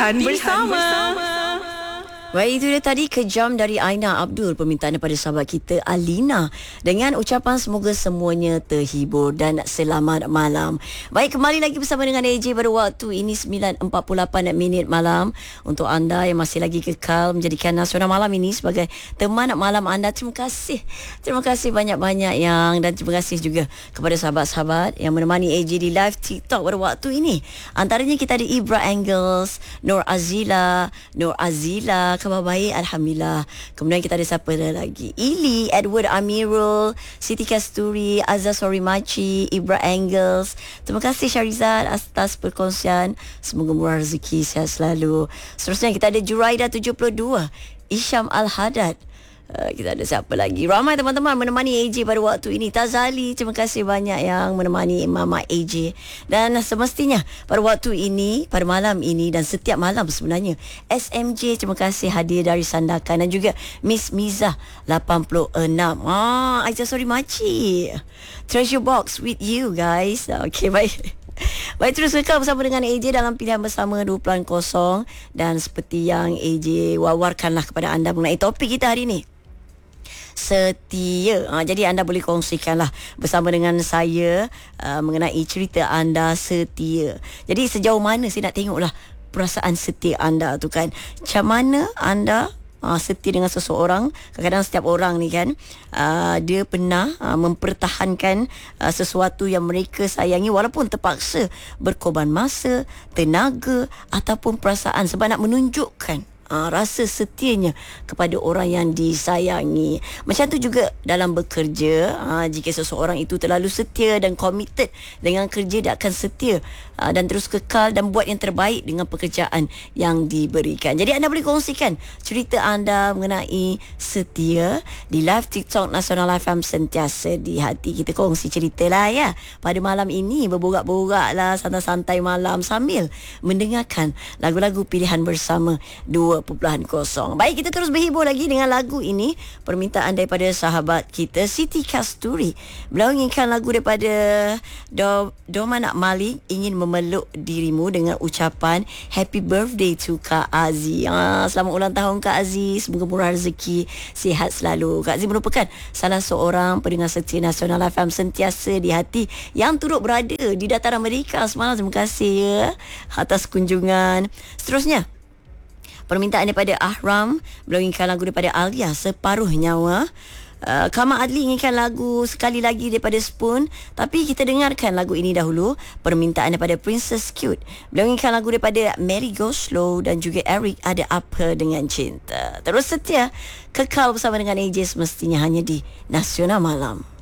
Pilihan Bersama. Baik, itu dia tadi Kejam dari Aina Abdul, permintaan daripada sahabat kita Alina, dengan ucapan semoga semuanya terhibur dan selamat malam. Baik, kembali lagi bersama dengan AJ pada waktu ini 9.48 malam. Untuk anda yang masih lagi kekal menjadikan Nasional Malam ini sebagai teman malam anda, terima kasih. Terima kasih banyak-banyak dan terima kasih juga kepada sahabat-sahabat yang menemani AJ di live TikTok pada waktu ini. Antaranya kita ada Ibra Angles, Nur Azila, khabar baik, Alhamdulillah. Kemudian kita ada siapa lagi? Ili, Edward Amirul, Siti Kasturi, Azza Sorimachi, Ibra Angles. Terima kasih Syarizat atas perkongsian. Semoga murah rezeki, sihat selalu. Seterusnya kita ada Juraida 72, Isham Al-Hadad. Kita ada siapa lagi? Ramai teman-teman menemani AJ pada waktu ini. Tazali, terima kasih banyak yang menemani Mama AJ. Dan semestinya pada waktu ini, pada malam ini dan setiap malam sebenarnya, SMJ, terima kasih hadir dari Sandakan, dan juga Miss Miza 86. Aizah sorry Maci. Treasure box with you guys. Okay, baik. Baik, terus kekal bersama dengan AJ dalam Pilihan Bersama 2.0. Dan seperti yang AJ wawarkanlah kepada anda mengenai topik kita hari ini, setia. Jadi anda boleh kongsikanlah bersama dengan saya mengenai cerita anda setia. Jadi sejauh mana saya nak tengoklah perasaan setia anda tu kan. Macam mana anda setia dengan seseorang. Kadang-kadang setiap orang ni kan, dia pernah mempertahankan sesuatu yang mereka sayangi walaupun terpaksa berkorban masa, tenaga ataupun perasaan sebab nak menunjukkan rasa setianya kepada orang yang disayangi. Macam tu juga dalam bekerja. Jika seseorang itu terlalu setia dan committed dengan kerja, dia akan setia dan terus kekal dan buat yang terbaik dengan pekerjaan yang diberikan. Jadi anda boleh kongsikan cerita anda mengenai setia di live TikTok Nasional FM Sentiasa di Hati. Kita kongsi cerita lah ya. Pada malam ini berborak-borak lah, santai-santai malam sambil mendengarkan lagu-lagu Pilihan Bersama 2.0. Baik, kita terus berhibur lagi dengan lagu ini, permintaan daripada sahabat kita Siti Kasturi. Beliau inginkan lagu daripada Domanak Malik, ingin memeluk dirimu, dengan ucapan happy birthday to Kak Aziz. Selamat ulang tahun Kak Aziz, semoga murah rezeki, sihat selalu. Kak Aziz merupakan salah seorang pendengar setia Nasional FM Sentiasa di Hati yang turut berada di dataran Amerika semalam. Terima kasih ya atas kunjungan. Seterusnya, permintaan daripada Ahram, beliau inginkan lagu daripada Alia, Separuh Nyawa. Kamal Adli inginkan lagu Sekali Lagi daripada Spoon. Tapi kita dengarkan lagu ini dahulu, permintaan daripada Princess Cute. Beliau inginkan lagu daripada Mary Go Slow dan juga Eric, Ada Apa Dengan Cinta. Terus setia, kekal bersama dengan AJ semestinya hanya di Nasional Malam.